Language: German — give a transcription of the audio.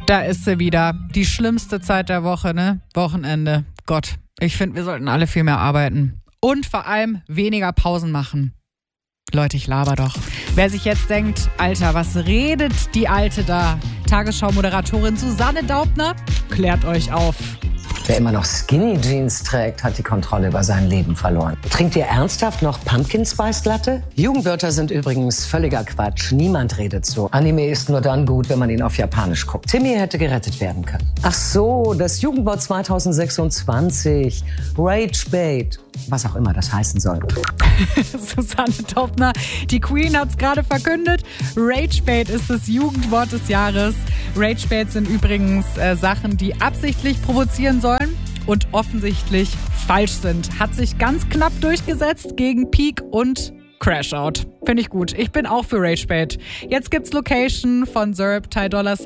Da ist sie wieder. Die schlimmste Zeit der Woche, ne? Wochenende. Gott, ich finde, wir sollten alle viel mehr arbeiten. Und vor allem weniger Pausen machen. Leute, ich laber doch. Wer sich jetzt denkt, Alter, was redet die Alte da? Tagesschau-Moderatorin Susanne Daubner klärt euch auf. Wer immer noch Skinny Jeans trägt, hat die Kontrolle über sein Leben verloren. Trinkt ihr ernsthaft noch Pumpkin Spice Latte? Jugendwörter sind übrigens völliger Quatsch. Niemand redet so. Anime ist nur dann gut, wenn man ihn auf Japanisch guckt. Timmy hätte gerettet werden können. Ach so, das Jugendwort 2026. Ragebait. Was auch immer das heißen soll. Susanne Daubner, die Queen hat es gerade verkündet. Ragebait ist das Jugendwort des Jahres. Ragebait sind übrigens Sachen, die absichtlich provozieren sollen und offensichtlich falsch sind. Hat sich ganz knapp durchgesetzt gegen Peak und Crashout. Finde ich gut. Ich bin auch für Ragebait. Jetzt gibt's Location von Zerb, Ty Dolla $ign